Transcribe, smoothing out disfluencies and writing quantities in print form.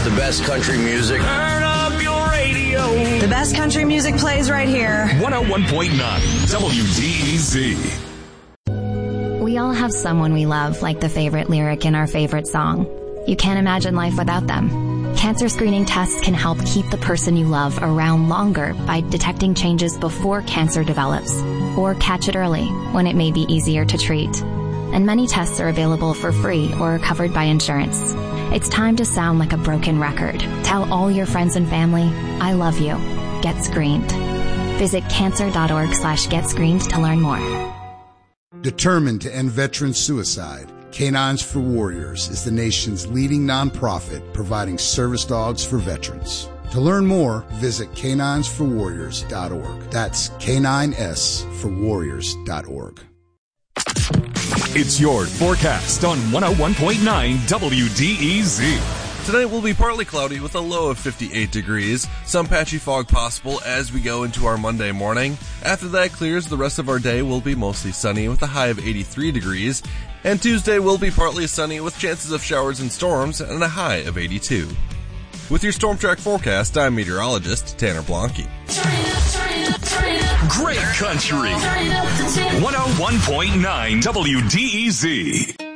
the best country music. Turn up your radio. The best country music plays right here. 101.9 WDEZ. We all have someone we love, like the favorite lyric in our favorite song. You can't imagine life without them. Cancer screening tests can help keep the person you love around longer by detecting changes before cancer develops, or catch it early when it may be easier to treat. And many tests are available for free or are covered by insurance. It's time to sound like a broken record. Tell all your friends and family, I love you. Get screened. Visit cancer.org/getscreened to learn more. Determined to end veteran suicide, Canines for Warriors is the nation's leading nonprofit providing service dogs for veterans. To learn more, visit caninesforwarriors.org. That's caninesforwarriors.org. It's your forecast on 101.9 WDEZ. Today will be partly cloudy with a low of 58 degrees. Some patchy fog possible as we go into our Monday morning. After that clears, the rest of our day will be mostly sunny with a high of 83 degrees. And Tuesday will be partly sunny with chances of showers and storms and a high of 82. With your Storm Track forecast, I'm meteorologist Tanner Blanke. Great country. 101.9 WDEZ.